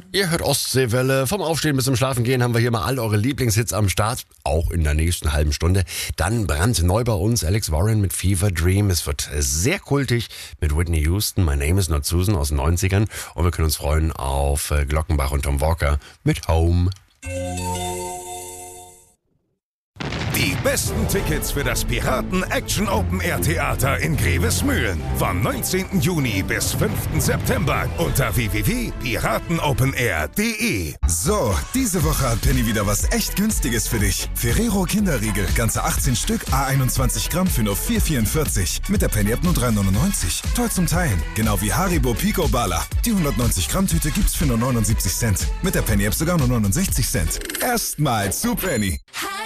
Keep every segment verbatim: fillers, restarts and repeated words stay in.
Ihr hört Ostseewelle. Vom Aufstehen bis zum Schlafengehen haben wir hier mal all eure Lieblingshits am Start. Auch in der nächsten halben Stunde. Dann brandneu bei uns Alex Warren mit Fever Dream. Es wird sehr kultig mit Whitney Houston. My Name is Not Susan aus den neunzigern. Und wir können uns freuen auf Glockenbach und Tom Walker mit Home. Die besten Tickets für das Piraten Action Open Air Theater in Grevesmühlen vom neunzehnten Juni bis fünften September unter w w w punkt piratenopenair punkt de. So, diese Woche hat Penny wieder was echt Günstiges für dich. Ferrero Kinderriegel, ganze achtzehn Stück, a einundzwanzig Gramm für nur vier vierundvierzig. Mit der Penny App nur drei neunundneunzig. Toll zum Teilen. Genau wie Haribo Pico Bala. Die hundertneunzig Gramm Tüte gibt's für nur neunundsiebzig Cent. Mit der Penny App sogar nur neunundsechzig Cent. Erstmal zu Penny.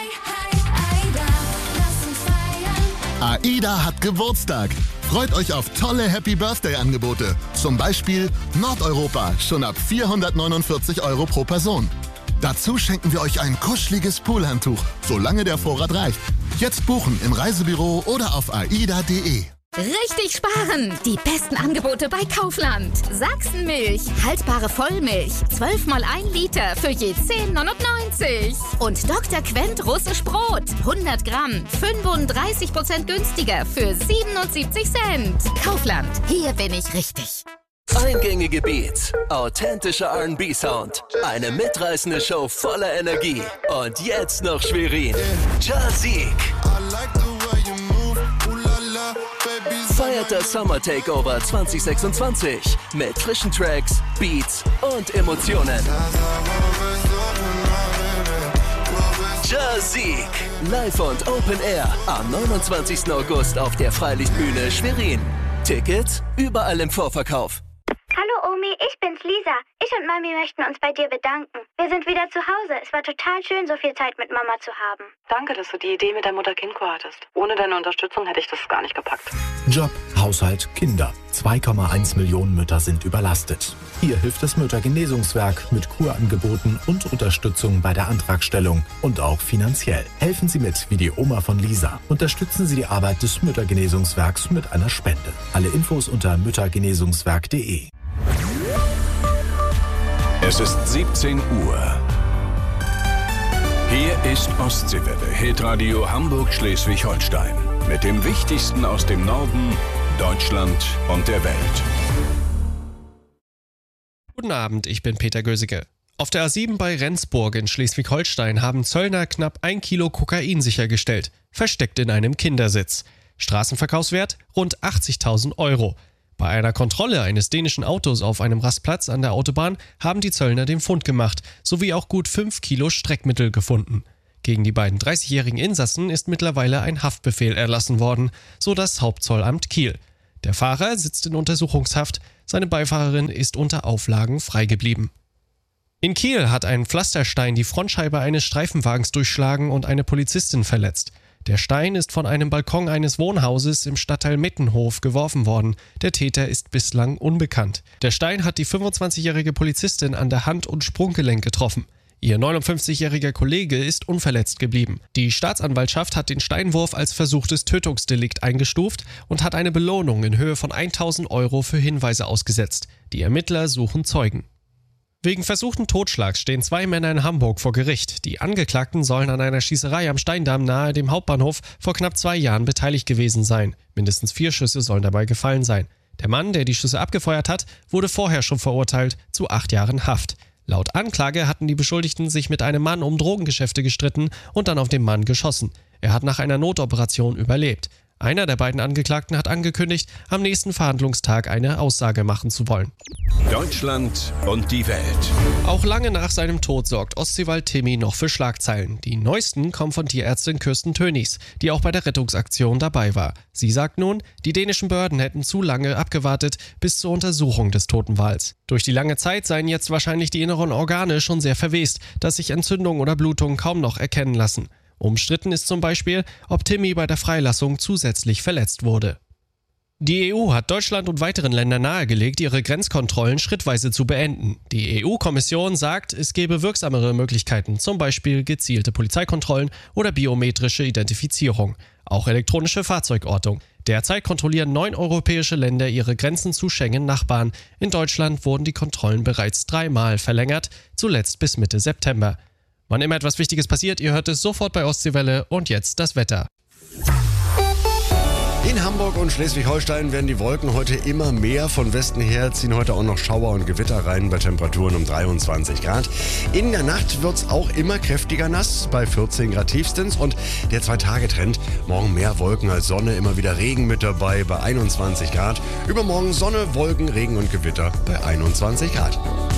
AIDA hat Geburtstag. Freut euch auf tolle Happy-Birthday-Angebote. Zum Beispiel Nordeuropa, schon ab vierhundertneunundvierzig Euro pro Person. Dazu schenken wir euch ein kuscheliges Poolhandtuch, solange der Vorrat reicht. Jetzt buchen im Reisebüro oder auf aida punkt de. Richtig sparen! Die besten Angebote bei Kaufland. Sachsenmilch, haltbare Vollmilch, zwölf mal ein Liter für je zehn neunundneunzig. Und Doktor Quent russisch Brot, hundert Gramm, fünfunddreißig Prozent günstiger für siebenundsiebzig Cent. Kaufland, hier bin ich richtig. Eingängige Beats, authentischer R and B-Sound, eine mitreißende Show voller Energie. Und jetzt noch Schwerin. Jazik feiert das Summer Takeover zwanzig sechsundzwanzig mit frischen Tracks, Beats und Emotionen. Jazik, live und Open Air am neunundzwanzigsten August auf der Freilichtbühne Schwerin. Tickets überall im Vorverkauf. Hallo Omi, ich bin's Lisa. Ich und Mami möchten uns bei dir bedanken. Wir sind wieder zu Hause. Es war total schön, so viel Zeit mit Mama zu haben. Danke, dass du die Idee mit der Mutter-Kind-Kur hattest. Ohne deine Unterstützung hätte ich das gar nicht gepackt. Job, Haushalt, Kinder. zwei Komma eins Millionen Mütter sind überlastet. Hier hilft das Müttergenesungswerk mit Kurangeboten und Unterstützung bei der Antragstellung und auch finanziell. Helfen Sie mit, wie die Oma von Lisa. Unterstützen Sie die Arbeit des Müttergenesungswerks mit einer Spende. Alle Infos unter müttergenesungswerk punkt de. Es ist siebzehn Uhr. Hier ist Ostseewelle, Hitradio Hamburg-Schleswig-Holstein. Mit dem Wichtigsten aus dem Norden, Deutschland und der Welt. Guten Abend, ich bin Peter Gösige. Auf der A sieben bei Rendsburg in Schleswig-Holstein haben Zöllner knapp ein Kilo Kokain sichergestellt, versteckt in einem Kindersitz. Straßenverkaufswert rund achtzigtausend Euro. Bei einer Kontrolle eines dänischen Autos auf einem Rastplatz an der Autobahn haben die Zöllner den Fund gemacht, sowie auch gut fünf Kilo Streckmittel gefunden. Gegen die beiden dreißigjährigen Insassen ist mittlerweile ein Haftbefehl erlassen worden, so das Hauptzollamt Kiel. Der Fahrer sitzt in Untersuchungshaft, seine Beifahrerin ist unter Auflagen freigeblieben. In Kiel hat ein Pflasterstein die Frontscheibe eines Streifenwagens durchschlagen und eine Polizistin verletzt. Der Stein ist von einem Balkon eines Wohnhauses im Stadtteil Mittenhof geworfen worden. Der Täter ist bislang unbekannt. Der Stein hat die fünfundzwanzigjährige Polizistin an der Hand- und Sprunggelenk getroffen. Ihr neunundfünfzigjähriger Kollege ist unverletzt geblieben. Die Staatsanwaltschaft hat den Steinwurf als versuchtes Tötungsdelikt eingestuft und hat eine Belohnung in Höhe von tausend Euro für Hinweise ausgesetzt. Die Ermittler suchen Zeugen. Wegen versuchten Totschlags stehen zwei Männer in Hamburg vor Gericht. Die Angeklagten sollen an einer Schießerei am Steindamm nahe dem Hauptbahnhof vor knapp zwei Jahren beteiligt gewesen sein. Mindestens vier Schüsse sollen dabei gefallen sein. Der Mann, der die Schüsse abgefeuert hat, wurde vorher schon verurteilt zu acht Jahren Haft. Laut Anklage hatten die Beschuldigten sich mit einem Mann um Drogengeschäfte gestritten und dann auf den Mann geschossen. Er hat nach einer Notoperation überlebt. Einer der beiden Angeklagten hat angekündigt, am nächsten Verhandlungstag eine Aussage machen zu wollen. Deutschland und die Welt. Auch lange nach seinem Tod sorgt Ostseewald Timmy noch für Schlagzeilen. Die neuesten kommen von Tierärztin Kirsten Tönis, die auch bei der Rettungsaktion dabei war. Sie sagt nun, die dänischen Behörden hätten zu lange abgewartet bis zur Untersuchung des toten Wals. Durch die lange Zeit seien jetzt wahrscheinlich die inneren Organe schon sehr verwest, dass sich Entzündungen oder Blutungen kaum noch erkennen lassen. Umstritten ist zum Beispiel, ob Timmy bei der Freilassung zusätzlich verletzt wurde. Die E U hat Deutschland und weiteren Ländern nahegelegt, ihre Grenzkontrollen schrittweise zu beenden. Die E U-Kommission sagt, es gebe wirksamere Möglichkeiten, zum Beispiel gezielte Polizeikontrollen oder biometrische Identifizierung. Auch elektronische Fahrzeugortung. Derzeit kontrollieren neun europäische Länder ihre Grenzen zu Schengen-Nachbarn. In Deutschland wurden die Kontrollen bereits dreimal verlängert, zuletzt bis Mitte September. Wann immer etwas Wichtiges passiert, ihr hört es sofort bei Ostseewelle. Und jetzt das Wetter. In Hamburg und Schleswig-Holstein werden die Wolken heute immer mehr. Von Westen her ziehen heute auch noch Schauer und Gewitter rein bei Temperaturen um dreiundzwanzig Grad. In der Nacht wird es auch immer kräftiger nass, bei vierzehn Grad tiefstens. Und der Zwei-Tage-Trend, morgen mehr Wolken als Sonne, immer wieder Regen mit dabei bei einundzwanzig Grad. Übermorgen Sonne, Wolken, Regen und Gewitter bei einundzwanzig Grad.